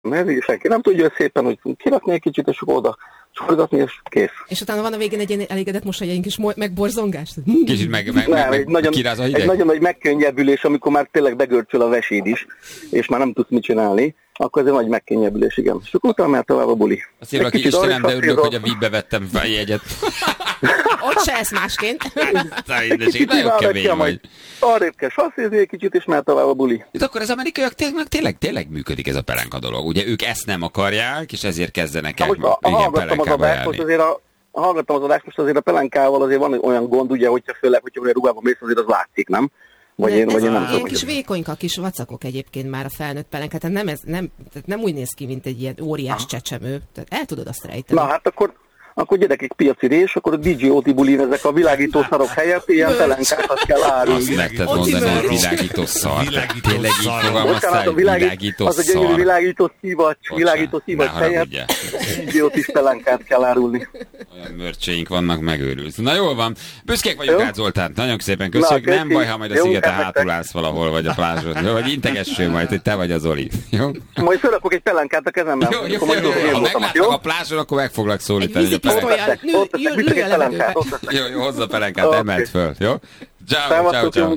Mert senki nem tudja, hogy szépen, hogy kirakni egy kicsit, és oda csorgatni, és kész. És utána van a végén egy ilyen elégedett mosolyáink is megborzongás? Kicsit meg kiráz a hideg? Egy nagyon nagy megkönnyebbülés, amikor már tényleg begörcsöl a veséd is, és már nem tudsz mit csinálni, akkor ez egy nagy megkönnyebbülés, igen. És akkor utána már tovább a buli. Azt írva, hogy Istenem, de örülök, hogy a VIP-be vettem fel jegyet. Ott se lesz másként. Nagyon kemény vagy. Arrébb kell sasszézni egy kicsit, és már tovább a buli. Itt akkor az amerikaiak tényleg működik ez a pelenka dolog. Ugye ők ezt nem akarják, és ezért kezdenek el pelenkába járni. Hallgattam az adást, most azért a pelenkával azért van olyan gond, ugye, hogyha főleg, hogyha olyan ruhában mész, azért az látszik, nem? Vagy én nem tudom. Ilyen kis vékonyka, kis vacakok egyébként már a felnőtt pelenka, tehát nem úgy néz ki, mint egy ilyen óriás csecsemő. Tehát el tudod azt rejteni. Na hát akkor gyerekek, piaci rés, akkor a DJ Oti bulin ezek a világító szarok helyett ilyen pelenkákat kell árulni. Azt nekted mondani, hogy világító szar. Tényleg így fogalmaztál, hogy világító szar. Az a gyönyörű világító szívacs helyett DJ Otis pelenkát kell árulni. Olyan mörcseink vannak, megőrülsz. Na jól van, büszkék vagyunk át, Zoltán. Nagyon szépen köszönjük. Nem baj, ha majd a szigeten hátul állsz valahol, vagy a plázson. Jó, vagy integessél majd, hogy te vagy az Oli. Jó? Majd felrakok egy pelenkát a kezemben. Jó, ha meglátnak a plázson, akkor meg foglak szólítani. Jó, hozza a pelenkát, emelt föl, jó? Ciao.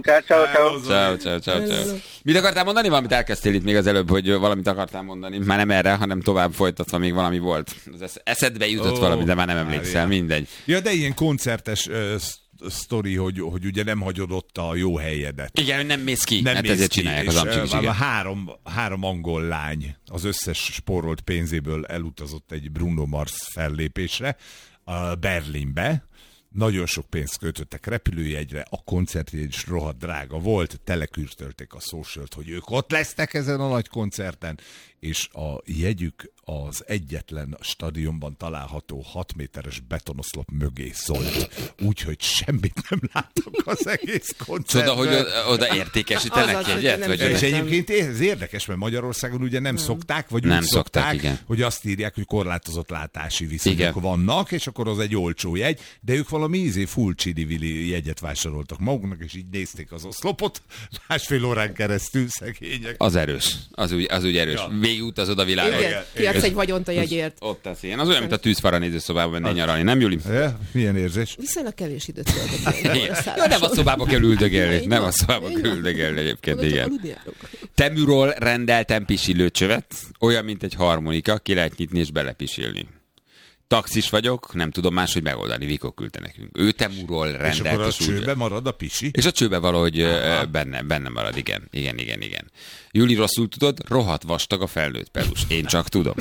Mit akartál mondani? Valamit elkezdtél itt még az előbb, hogy valamit akartál mondani. Már nem erre, hanem tovább folytatva még valami volt. Az eszedbe jutott valami, de már nem emlékszel, mindegy. Ja, de ilyen koncertes sztori, hogy ugye nem hagyod ott a jó helyedet. Igen, hogy nem mész ki, hát ezért csinálják az amcsik is. Három angol lány az összes spórolt pénzéből elutazott egy Bruno Mars fellépésre Berlinbe. Nagyon sok pénzt költöttek repülőjegyre, a koncertjegy is rohadt drága volt, telekürtölték a socialt, hogy ők ott lesznek ezen a nagy koncerten, és a jegyük az egyetlen stadionban található 6 méteres betonoszlop mögé szólt, úgyhogy semmit nem láttak az egész koncertben. Csoda, hogy oda értékesítenek jegyet? És egyébként ez érdekes, mert Magyarországon ugye nem szokták, vagy nem úgy szokták, hogy azt írják, hogy korlátozott látási viszonyok vannak, és akkor az egy olcsó jegy, de ők valami full csidi-vili jegyet vásároltak maguknak, és így nézték az oszlopot 1,5 órán keresztül, szegények. Az erős, az úgy erős. Ja. Végigutazod a világon. Kiadsz egy vagyont a jegyért. Ott tesz ilyen. Az olyan, mint a tűzfara nézőszobában menni nyaralni, nem Juli? Milyen érzés? Viszonylag kevés időt töltök. Ja, nem a szobába kell üldögélni. Nem a szobába kell üldögélni egyébként, igen. Teműról rendeltem pisilőcsövet, olyan, mint egy harmonika, ki lehet nyitni és belepisilni. Taxis vagyok, nem tudom máshogy megoldani, Vikó küldte nekünk. Ő Temúról rendelt. És akkor a csőbe marad a pisi? És a csőbe valahogy benne marad, igen. Júli, rosszul tudod, rohadt vastag a felnőtt pelus. Én csak tudom.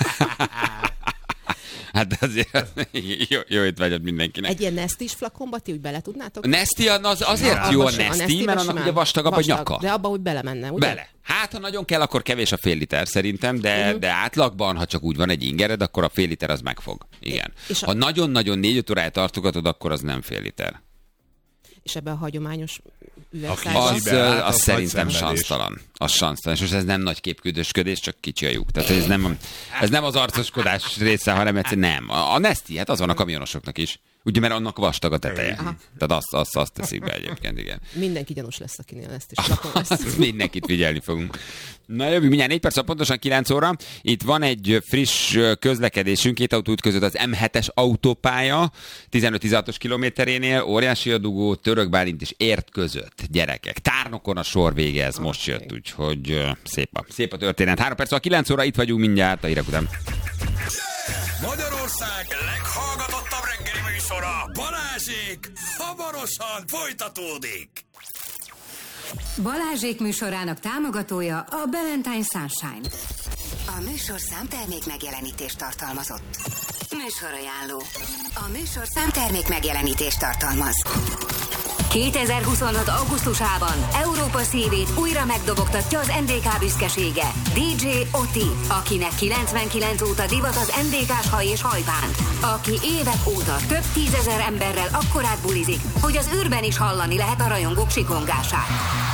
Hát azért jó étvágyat mindenkinek. Egy ilyen Nestis flakonba ti úgy bele tudnátok? Nesti azért jó a Nesti, mert annak ugye vastagabb a nyaka. De abba úgy belemenne, ugye? Bele. Hát, ha nagyon kell, akkor kevés a fél liter szerintem, de átlagban, ha csak úgy van egy ingered, akkor a fél liter az megfog. Igen. Ha nagyon-nagyon 4-5 órája tartogatod, akkor az nem fél liter. És ebben a hagyományos üvegszárban? Az szerintem sansztalan. Az sansztalan. És most ez nem nagy képküldösködés, csak kicsi a lyuk. Tehát ez nem az arcoskodás része, hanem egyszerűen nem. A Nesti, hát az van a kamionosoknak is. Ugye, mert annak vastag a teteje. Tehát azt teszik be egyébként, igen. Mindenki gyanús lesz, akinél ezt is lakon lesz. Mindenkit figyelni fogunk. Na jövünk mindjárt 4 perc, pontosan 9 óra. Itt van egy friss közlekedésünk, 2 autóút között az M7-es autópálya, 15-16-os kilométerénél, óriási a dugó, Török Bálint és Ért között, gyerekek. Tárnokon a sor vége, ez most jött, úgyhogy szép a történet. 3 perc, 9 óra, itt vagyunk mindjárt a hírek után. Magyarország leghallgatottabb reggeli műsora, Balázsék, hamarosan folytatódik. Balázsék műsorának támogatója a Valentine Sunshine. A műsorszám termék megjelenítést tartalmazott. Műsorajánló. A műsorszám termék megjelenítést tartalmaz. 2026. augusztusában Európa szívét újra megdobogtatja az NDK büszkesége. DJ Oti, akinek 99 óta divat az NDK-s haj és hajbánt. Aki évek óta több 10 000 emberrel akkorát bulizik, hogy az űrben is hallani lehet a rajongók sikongását.